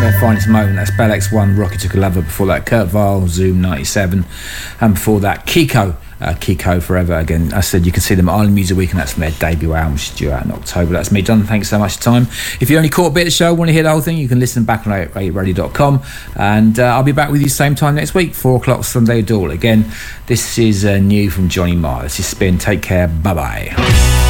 their finest moment. That's Bell X1, Rocky Took a Lover. Before that, Kurt Vile, Zoom 97. And before that, Kiko. Kiko Forever. Again, I said you can see them at Island Music Week, and that's from their debut album, which is due out in October. That's me, John. Thanks so much for your time. If you only caught a bit of the show, want to hear the whole thing, you can listen back on 8radio.com, and I'll be back with you same time next week, 4 o'clock Sunday Dawn. Again, this is new from Johnny Marr. This is Spin. Take care. Bye bye.